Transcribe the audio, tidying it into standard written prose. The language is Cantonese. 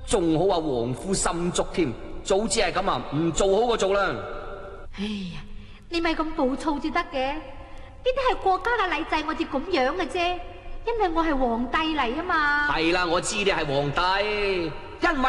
仲好話皇夫心足添，早知係咁啊，唔做好過做啦。 哎呀，你咪咁暴躁至得嘅，呢啲係國家嘅禮制，我至咁樣嘅啫，因為我係皇帝嚟啊嘛。 係啦，我知你係皇帝，因為